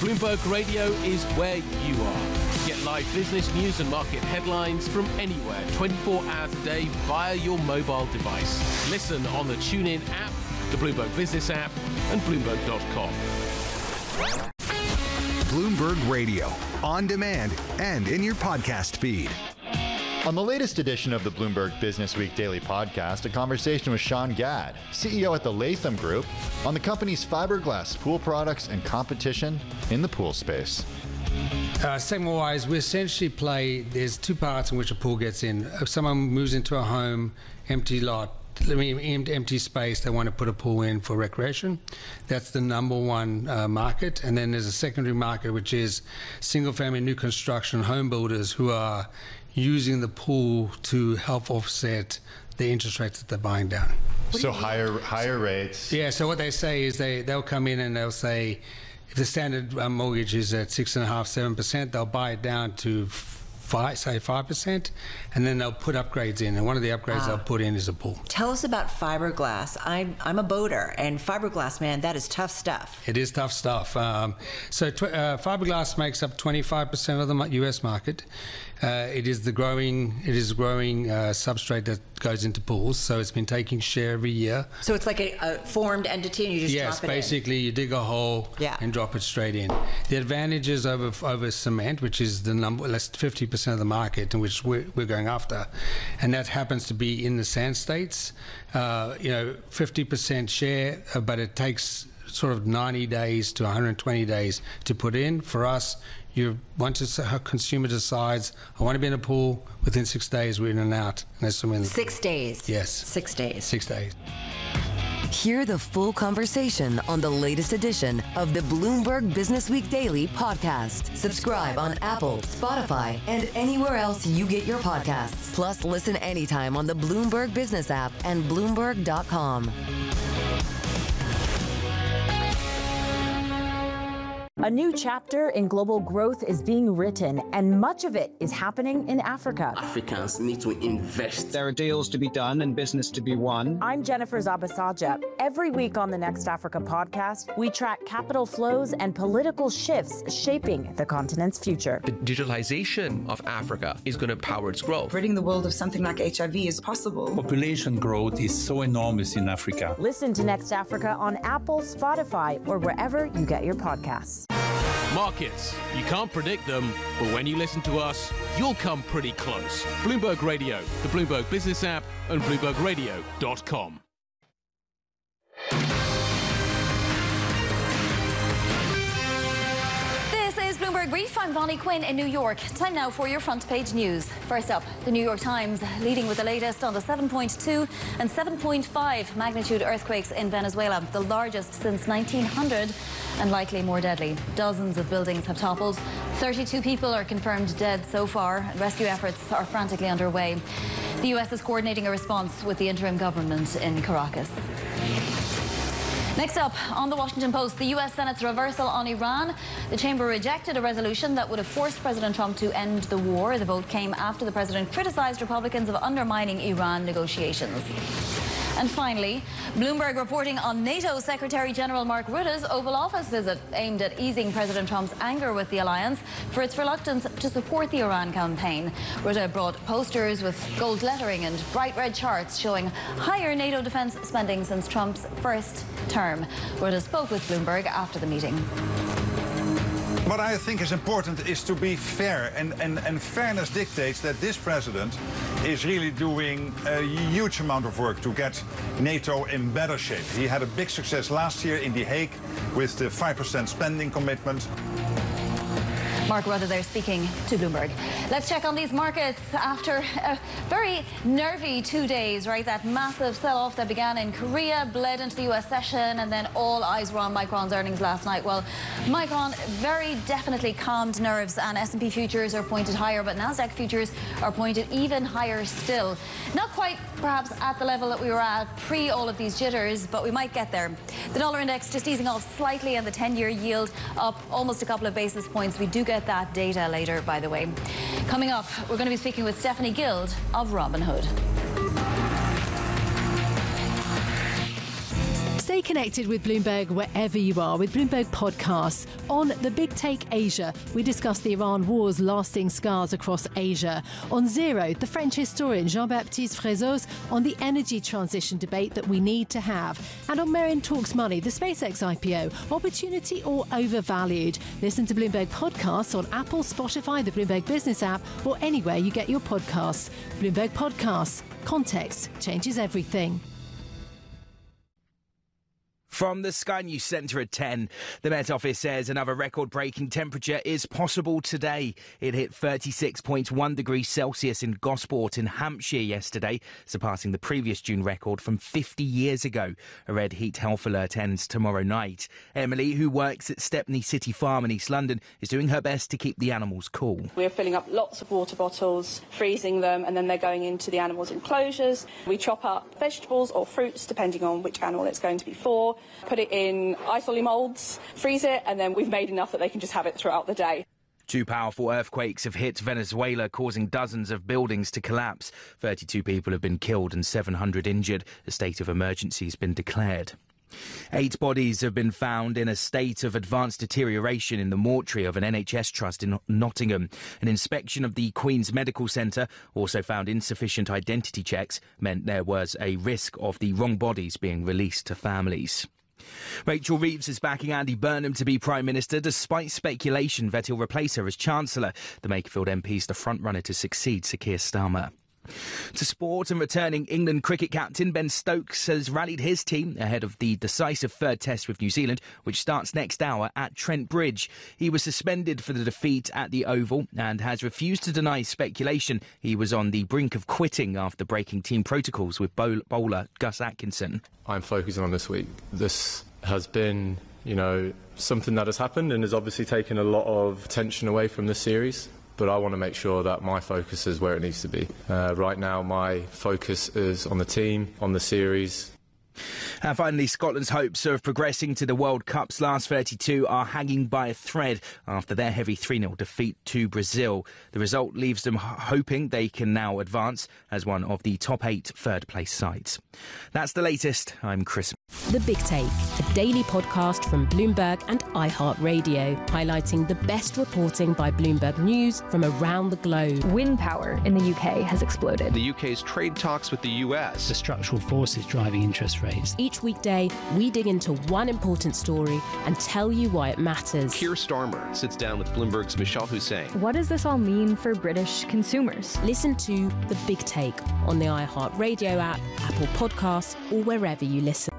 Bloomberg Radio is where you are. Get live business news and market headlines from anywhere, 24 hours a day via your mobile device. Listen on the TuneIn app, the Bloomberg Business app, and Bloomberg.com. Bloomberg Radio, on demand and in your podcast feed. On the latest edition of the Bloomberg Business Week Daily Podcast, a conversation with Sean Gadd, CEO at the Latham Group, on the company's fiberglass pool products and competition in the pool space. Segment-wise, we essentially play, there's two parts in which a pool gets in. If someone moves into a home, empty lot, empty space, they want to put a pool in for recreation. That's the number one market. And then there's a secondary market, which is single-family new construction home builders who are using the pool to help offset the interest rates that they're buying down. So higher rates. Yeah, so what they say is they'll come in and they'll say, if the standard mortgage is at 6.5%, 7%, they'll buy it down to 5%, and then they'll put upgrades in. And one of the upgrades they'll put in is a pool. Tell us about fiberglass. I'm a boater, and fiberglass, man, that is tough stuff. It is tough stuff. Fiberglass makes up 25% of the U.S. market. It is growing substrate that goes into pools, so it's been taking share every year. So it's like a formed entity, and you just drop it in? Yes, basically you dig a hole and drop it straight in. The advantages over cement, which is the less 50% of the market in which we're going after, and that happens to be in the sand states. 50% share, but it takes sort of 90 days to 120 days to put in. For us, once a consumer decides, I want to be in a pool, within 6 days we're in and out. And there's some in 6 days? Yes. 6 days. 6 days. Hear the full conversation on the latest edition of the Bloomberg Business Week Daily Podcast. Subscribe on Apple, Spotify, and anywhere else you get your podcasts. Plus, listen anytime on the Bloomberg Business app and Bloomberg.com. A new chapter in global growth is being written, and much of it is happening in Africa. Africans need to invest. There are deals to be done and business to be won. I'm Jennifer Zabasaja. Every week on the Next Africa podcast, we track capital flows and political shifts shaping the continent's future. The digitalization of Africa is going to power its growth. Ridding the world of something like HIV is possible. Population growth is so enormous in Africa. Listen to Next Africa on Apple, Spotify, or wherever you get your podcasts. Markets. You can't predict them, but when you listen to us, you'll come pretty close. Bloomberg Radio, the Bloomberg Business app, and BloombergRadio.com. Bloomberg Brief. I'm Bonnie Quinn in New York. Time now for your front page news. First up, the New York Times leading with the latest on the 7.2 and 7.5 magnitude earthquakes in Venezuela, the largest since 1900 and likely more deadly. Dozens of buildings have toppled. 32 people are confirmed dead so far. Rescue efforts are frantically underway. The U.S. is coordinating a response with the interim government in Caracas. Next up, on the Washington Post, the U.S. Senate's reversal on Iran. The chamber rejected a resolution that would have forced President Trump to end the war. The vote came after the president criticized Republicans of undermining Iran negotiations. And finally, Bloomberg reporting on NATO Secretary General Mark Rutte's Oval Office visit aimed at easing President Trump's anger with the alliance for its reluctance to support the Iran campaign. Rutte brought posters with gold lettering and bright red charts showing higher NATO defense spending since Trump's first term. Rutte spoke with Bloomberg after the meeting. What I think is important is to be fair, and fairness dictates that this president is really doing a huge amount of work to get NATO in better shape. He had a big success last year in The Hague with the 5% spending commitment. Mark Rutte there speaking to Bloomberg. Let's check on these markets after a very nervy 2 days, right? That massive sell-off that began in Korea, bled into the US session, and then all eyes were on Micron's earnings last night. Well, Micron very definitely calmed nerves, and S&P futures are pointed higher, but Nasdaq futures are pointed even higher still. Not quite perhaps at the level that we were at pre all of these jitters, but we might get there. The dollar index just easing off slightly, and the 10-year yield up almost a couple of basis points. We do get that data later, by the way. Coming up, we're going to be speaking with Stephanie Guild of Robinhood. Stay connected with Bloomberg wherever you are with Bloomberg Podcasts. On The Big Take Asia, we discuss the Iran war's lasting scars across Asia. On Zero, the French historian Jean-Baptiste Frezos on the energy transition debate that we need to have. And on Merriam Talks Money, the SpaceX IPO, opportunity or overvalued. Listen to Bloomberg Podcasts on Apple, Spotify, the Bloomberg Business app, or anywhere you get your podcasts. Bloomberg Podcasts. Context changes everything. From the Sky News Centre at 10, the Met Office says another record-breaking temperature is possible today. It hit 36.1 degrees Celsius in Gosport in Hampshire yesterday, surpassing the previous June record from 50 years ago. A red heat health alert ends tomorrow night. Emily, who works at Stepney City Farm in East London, is doing her best to keep the animals cool. We're filling up lots of water bottles, freezing them, and then they're going into the animals' enclosures. We chop up vegetables or fruits, depending on which animal it's going to be for. Put it in ice-only moulds, freeze it, and then we've made enough that they can just have it throughout the day. 2 powerful earthquakes have hit Venezuela, causing dozens of buildings to collapse. 32 people have been killed and 700 injured. A state of emergency has been declared. 8 bodies have been found in a state of advanced deterioration in the mortuary of an NHS trust in Nottingham. An inspection of the Queen's Medical Centre also found insufficient identity checks, meant there was a risk of the wrong bodies being released to families. Rachel Reeves is backing Andy Burnham to be Prime Minister despite speculation that he'll replace her as Chancellor. The Makerfield MP is the front-runner to succeed Sir Keir Starmer. To sport, and returning England cricket captain Ben Stokes has rallied his team ahead of the decisive third test with New Zealand, which starts next hour at Trent Bridge. He was suspended for the defeat at the Oval and has refused to deny speculation he was on the brink of quitting after breaking team protocols with bowler Gus Atkinson. I'm focusing on this week. This has been, something that has happened and has obviously taken a lot of attention away from the series. But I want to make sure that my focus is where it needs to be. Right now, my focus is on the team, on the series. And finally, Scotland's hopes of progressing to the World Cup's last 32 are hanging by a thread after their heavy 3-0 defeat to Brazil. The result leaves them hoping they can now advance as one of the top 8 third-place sides. That's the latest. I'm Chris. The Big Take, a daily podcast from Bloomberg and iHeartRadio, highlighting the best reporting by Bloomberg News from around the globe. Wind power in the UK has exploded. The UK's trade talks with the US. The structural forces driving interest rates. Each weekday, we dig into one important story and tell you why it matters. Keir Starmer sits down with Bloomberg's Michelle Hussein. What does this all mean for British consumers? Listen to The Big Take on the iHeartRadio app, Apple Podcasts, or wherever you listen.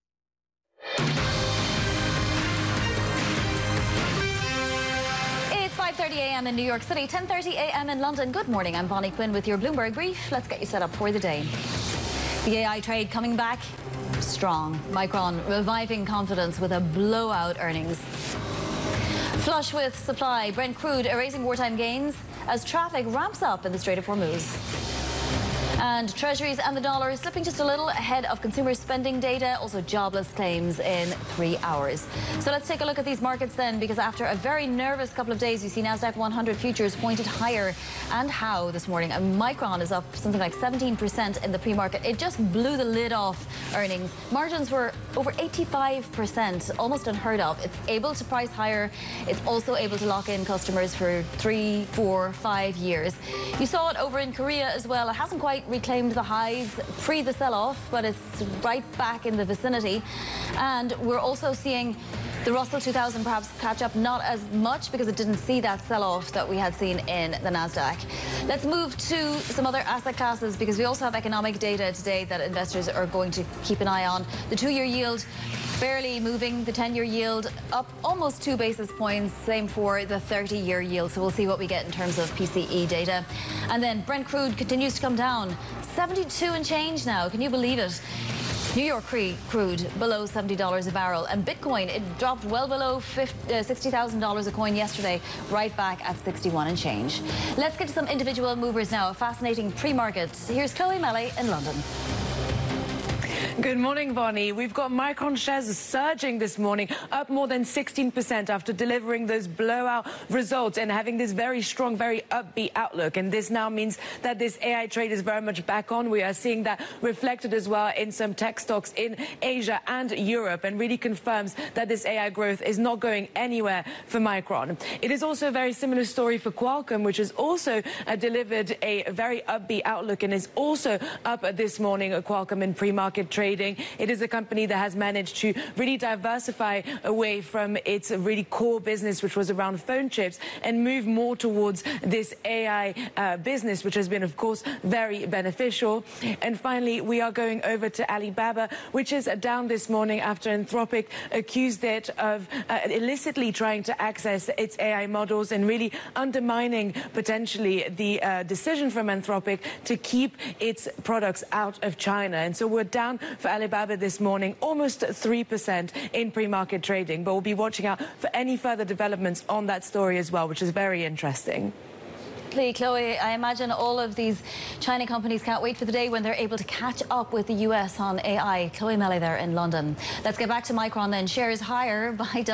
It's 5:30 a.m. in New York City, 10:30 a.m. in London. Good morning, I'm Bonnie Quinn with your Bloomberg Brief. Let's get you set up for the day. The AI trade coming back strong. Micron reviving confidence with a blowout earnings. Flush with supply, Brent crude erasing wartime gains as traffic ramps up in the Strait of Hormuz. And treasuries and the dollar is slipping just a little ahead of consumer spending data, also jobless claims in 3 hours. So let's take a look at these markets then, because after a very nervous couple of days, you see NASDAQ 100 futures pointed higher. And how this morning? Micron is up something like 17% in the pre-market. It just blew the lid off earnings. Margins were over 85%, almost unheard of. It's able to price higher. It's also able to lock in customers for 3, 4, 5 years. You saw it over in Korea as well. It hasn't quite reclaimed the highs pre the sell-off, but it's right back in the vicinity. And we're also seeing the Russell 2000 perhaps catch up, not as much because it didn't see that sell-off that we had seen in the NASDAQ. Let's move to some other asset classes because we also have economic data today that investors are going to keep an eye on. The 2-year yield barely moving, the 10-year yield up almost 2 basis points, same for the 30-year yield. So we'll see what we get in terms of PCE data. And then Brent crude continues to come down, 72 and change now. Can you believe it? New York crude below $70 a barrel, and Bitcoin, it dropped well below $60,000 a coin yesterday, right back at 61 and change. Let's get to some individual movers now. A fascinating pre-market. Here's Chloe Melly in London. Good morning, Bonnie. We've got Micron shares surging this morning, up more than 16% after delivering those blowout results and having this very strong, very upbeat outlook. And this now means that this AI trade is very much back on. We are seeing that reflected as well in some tech stocks in Asia and Europe, and really confirms that this AI growth is not going anywhere for Micron. It is also a very similar story for Qualcomm, which has also delivered a very upbeat outlook and is also up this morning at Qualcomm in pre-market trading. It is a company that has managed to really diversify away from its really core business, which was around phone chips, and move more towards this AI business, which has been, of course, very beneficial. And finally, we are going over to Alibaba, which is down this morning after Anthropic accused it of illicitly trying to access its AI models and really undermining potentially the decision from Anthropic to keep its products out of China. And so we're down for Alibaba this morning, almost 3% in pre-market trading. But we'll be watching out for any further developments on that story as well, which is very interesting. Chloe, I imagine all of these China companies can't wait for the day when they're able to catch up with the US on AI. Chloe Melly there in London. Let's get back to Micron then. Shares higher by